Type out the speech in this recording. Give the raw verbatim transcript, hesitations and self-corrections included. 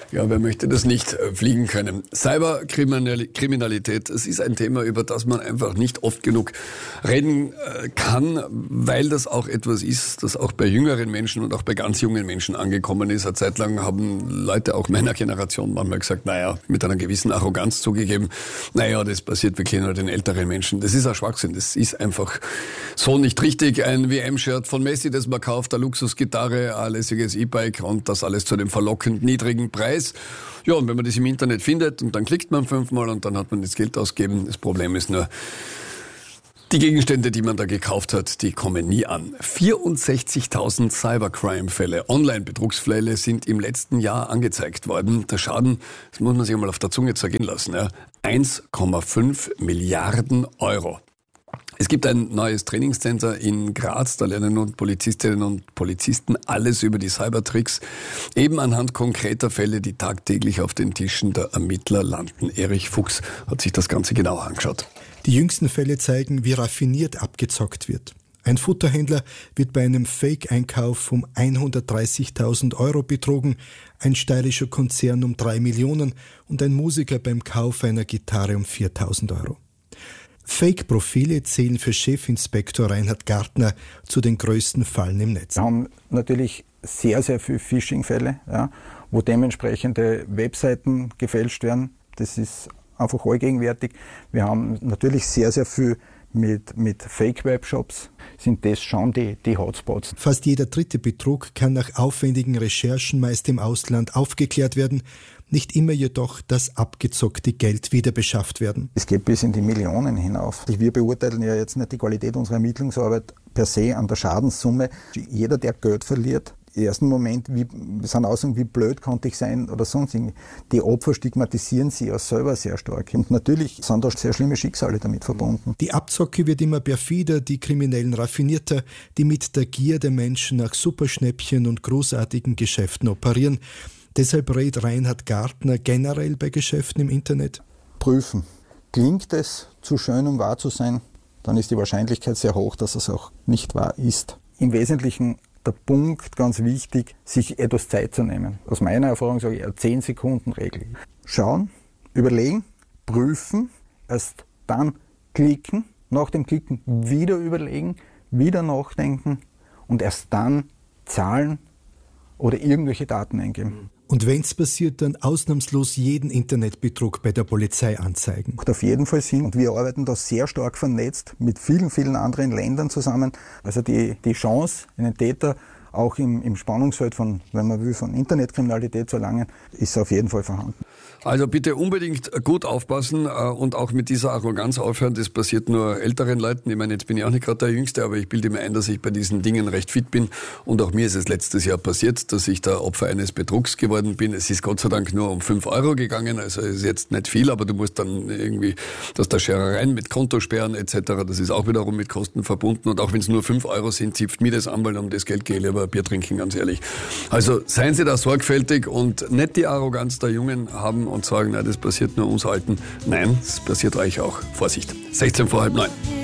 Ja, wer möchte das nicht äh, fliegen können? Cyberkriminalität, es ist ein Thema, über das man einfach nicht oft genug reden äh, kann, weil das auch etwas ist, das auch bei jüngeren Menschen und auch bei ganz jungen Menschen angekommen ist. Eine Zeit lang haben Leute auch meiner Generation manchmal gesagt, naja, mit einer gewissen Arroganz zugegeben, naja, das passiert wirklich nur den älteren Menschen. Das ist ein Schwachsinn, das ist einfach so nicht richtig. Ein W M-Shirt von Messi, das man kauft, eine Luxusgitarre, ein lässiges E-Bike und das alles zu dem verlockend niedrigen Preis. Ja, und wenn man das im Internet findet und dann klickt man fünfmal und dann hat man das Geld ausgegeben. Das Problem ist nur, die Gegenstände, die man da gekauft hat, die kommen nie an. vierundsechzigtausend Cybercrime-Fälle, Online-Betrugsfälle sind im letzten Jahr angezeigt worden. Der Schaden, das muss man sich einmal auf der Zunge zergehen lassen, ja, eins Komma fünf Milliarden Euro. Es gibt ein neues Trainingscenter in Graz, da lernen nun Polizistinnen und Polizisten alles über die Cybertricks, eben anhand konkreter Fälle, die tagtäglich auf den Tischen der Ermittler landen. Erich Fuchs hat sich das Ganze genauer angeschaut. Die jüngsten Fälle zeigen, wie raffiniert abgezockt wird. Ein Futterhändler wird bei einem Fake-Einkauf um hundertdreißigtausend Euro betrogen, ein steirischer Konzern um drei Millionen und ein Musiker beim Kauf einer Gitarre um viertausend Euro. Fake-Profile zählen für Chefinspektor Reinhard Gartner zu den größten Fallen im Netz. Wir haben natürlich sehr, sehr viele Phishing-Fälle, ja, wo dementsprechende Webseiten gefälscht werden. Das ist einfach allgegenwärtig. Wir haben natürlich sehr, sehr viel mit, mit Fake-Webshops. Sind das schon die, die Hotspots. Fast jeder dritte Betrug kann nach aufwendigen Recherchen meist im Ausland aufgeklärt werden. Nicht immer jedoch das abgezockte Geld wieder beschafft werden. Es geht bis in die Millionen hinauf. Wir beurteilen ja jetzt nicht die Qualität unserer Ermittlungsarbeit per se an der Schadenssumme. Jeder, der Geld verliert, im ersten Moment, wie, sind Aussagen, wie blöd konnte ich sein oder sonst irgendwie. Die Opfer stigmatisieren sie ja selber sehr stark. Und natürlich sind da sehr schlimme Schicksale damit verbunden. Die Abzocke wird immer perfider, die Kriminellen raffinierter, die mit der Gier der Menschen nach Superschnäppchen und großartigen Geschäften operieren. Deshalb rät Reinhard Gartner generell bei Geschäften im Internet: Prüfen. Klingt es zu schön, um wahr zu sein, dann ist die Wahrscheinlichkeit sehr hoch, dass es auch nicht wahr ist. Im Wesentlichen der Punkt, ganz wichtig, sich etwas Zeit zu nehmen. Aus meiner Erfahrung sage ich eine zehn Sekunden Regel. Schauen, überlegen, prüfen, erst dann klicken, nach dem Klicken wieder überlegen, wieder nachdenken und erst dann zahlen oder irgendwelche Daten eingeben. Und wenn es passiert, dann ausnahmslos jeden Internetbetrug bei der Polizei anzeigen. Macht auf jeden Fall Sinn. Und wir arbeiten da sehr stark vernetzt mit vielen, vielen anderen Ländern zusammen. Also die, die Chance, einen Täter auch im, im Spannungsfeld von, wenn man will, von Internetkriminalität zu erlangen, ist auf jeden Fall vorhanden. Also bitte unbedingt gut aufpassen und auch mit dieser Arroganz aufhören. Das passiert nur älteren Leuten. Ich meine, jetzt bin ich auch nicht gerade der Jüngste, aber ich bilde mir ein, dass ich bei diesen Dingen recht fit bin. Und auch mir ist es letztes Jahr passiert, dass ich da Opfer eines Betrugs geworden bin. Es ist Gott sei Dank nur um fünf Euro gegangen, also ist jetzt nicht viel, aber du musst dann irgendwie, dass da Scherereien mit Kontosperren et cetera, das ist auch wiederum mit Kosten verbunden. Und auch wenn es nur fünf Euro sind, zipft mir das an, weil um das Geld gehe ich lieber ein Bier trinken, ganz ehrlich. Also seien Sie da sorgfältig und nicht die Arroganz der Jungen haben und sagen, nein, das passiert nur uns Alten. Nein, es passiert euch auch. Vorsicht. sechzehn vor halb neun.